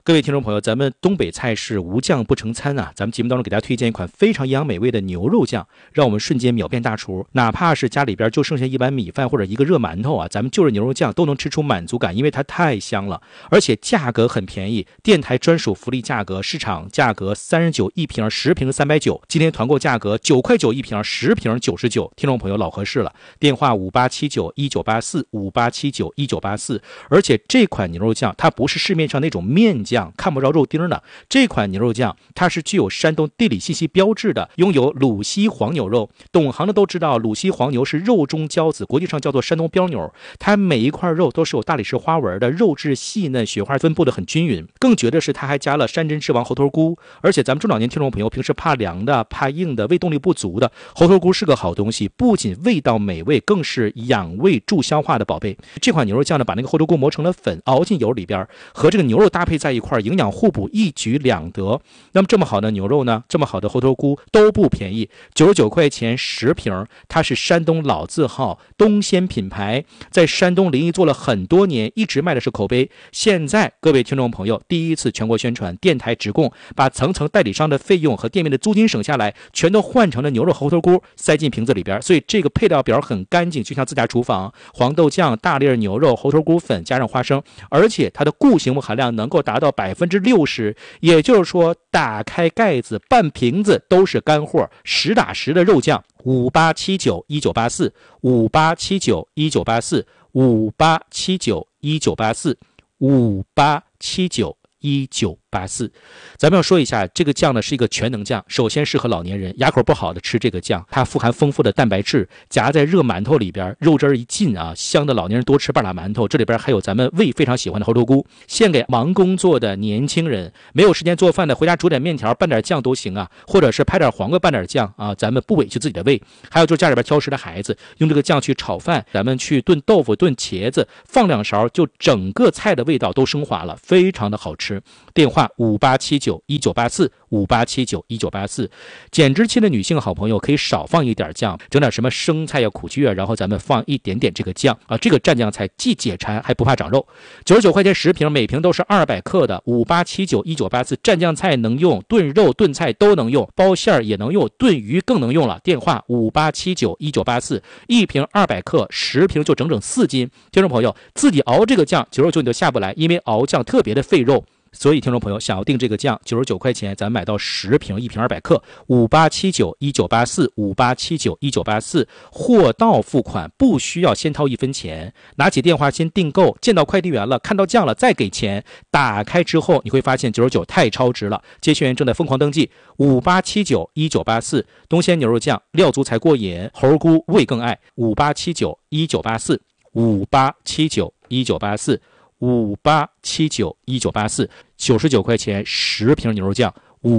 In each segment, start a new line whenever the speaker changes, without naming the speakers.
各位听众朋友，咱们东北菜是无酱不成餐啊！咱们节目当中给大家推荐一款非常营养美味的牛肉酱，让我们瞬间秒变大厨。哪怕是家里边就剩下一碗米饭或者一个热馒头啊，咱们就着牛肉酱都能吃出满足感，因为它太香了，而且价格很便宜，电台专属福利价格，市场价格39一瓶，10瓶390，今天团购价格9块9一瓶，10瓶99，听众朋友老合适了。电话58791984，58791984。而且这款牛肉酱它不是市面上那种面酱看不着肉丁的，这款牛肉酱它是具有山东地理信息标志的，拥有鲁西黄牛肉。懂行的都知道，鲁西黄牛是肉中骄子，国际上叫做山东标牛，它每一块肉都是有大理石花纹的，肉质细嫩，血花分布的很均匀。更绝的是它还加了山珍之王猴头菇，而且咱们中老年听众朋友平时怕凉的怕硬的胃动力不足的，猴头菇是个好东西，不仅味道美味，更是养胃助消化的宝贝。这款牛肉酱呢，把那个猴头菇磨成了粉，熬进油里边，和这个牛肉搭配在一块，营养互补，一举两得。那么这么好的牛肉呢，这么好的猴头菇都不便宜，99块钱10瓶，它是山东老字号东鲜品牌，在山东临沂做了很多年，一直卖的是口碑。现在各位听众朋友第一次全国宣传，电台直供，把层层代理商的费用和店面的租金省下来，全都换成了牛肉猴头菇塞进瓶子里边，所以这个配料表很干净，就像自家厨房。黄豆酱、大粒牛肉、猴头菇粉加上花生，而且它的固形物含量能够达到60%，也就是说打开盖子半瓶子都是干货，实打实的肉酱。58791984，58791984，58791984，58791984。咱们要说一下，这个酱呢是一个全能酱，首先适合老年人，牙口不好的吃这个酱，它富含丰富的蛋白质，夹在热馒头里边，肉汁一进啊，香的老年人多吃半拉馒头。这里边还有咱们胃非常喜欢的猴头菇，献给忙工作的年轻人，没有时间做饭的，回家煮点面条拌点酱都行啊，或者是拍点黄瓜拌点酱啊，咱们不委屈自己的胃。还有就是家里边挑食的孩子，用这个酱去炒饭，咱们去炖豆腐炖茄子，放2勺，就整个菜的味道都升华了，非常的好吃。电话58791984，58791984。减脂期的女性好朋友可以少放一点酱，整点什么生菜呀、苦苣啊，然后咱们放一点点这个酱啊，这个蘸酱菜既解馋还不怕长肉。99块钱10瓶，每瓶都是200克的，58791984蘸酱菜能用，炖肉炖菜都能用，包馅也能用，炖鱼更能用了。电话58791984，一瓶200克，10瓶就整整4斤。听众朋友自己熬这个酱，99你就下不来，因为熬酱特别的费肉。所以听众朋友想要订这个酱，99块钱咱买到10瓶，一瓶200克，58791984，58791984，货到付款，不需要先掏1分钱，拿起电话先订购，见到快递员了，看到酱了再给钱，打开之后你会发现99太超值了。接线员正在疯狂登记，58791984，东鲜牛肉酱，料足才过瘾，猴菇味更爱，58791984，58791984，58791984，99块钱10瓶牛肉酱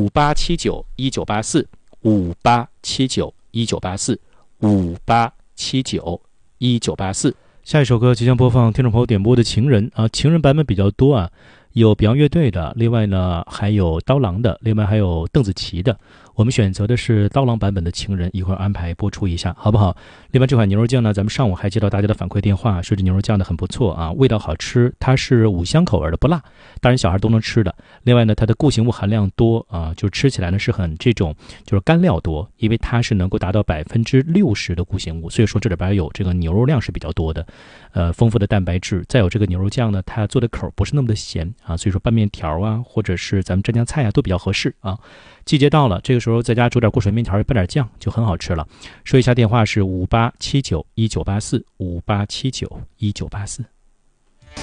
，58791984，58791984，58791984。下一首歌即将播放，听众朋友点播的情人啊，情人版本比较多啊，有Beyond乐队的，另外呢还有刀郎的，另外还有邓紫棋的。我们选择的是刀郎版本的情人，一会儿安排播出一下好不好？另外这款牛肉酱呢，咱们上午还接到大家的反馈电话，说这牛肉酱的很不错啊，味道好吃，它是5香口味的，不辣，大人小孩都能吃的。另外呢它的固形物含量多啊，就吃起来呢是很这种就是干料多，因为它是能够达到60%的固形物，所以说这里边有这个牛肉量是比较多的，丰富的蛋白质。再有这个牛肉酱呢，它做的口不是那么的咸啊，所以说拌面条啊，或者是咱们蘸酱菜啊都比较合适啊。季节到了，这个时候在家煮点过水面条，拌点酱就很好吃了。说一下电话是58791984，58791984。